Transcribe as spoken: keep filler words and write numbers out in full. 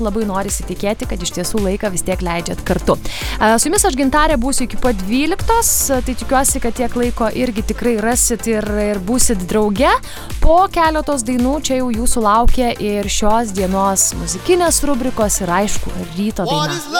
labai norisi tikėti, kad iš tiesų laiką vis tiek leidžiat kartu. Su jumis aš Gintarė būsiu iki pat dvyliktos, tai tikiuosi, kad tiek laiko irgi tikrai rasit ir, ir būsit drauge. Po keletos dainų čia jau jūsų laukia ir šios dienos muzikinės rubrikos ir aišku, ryto daina.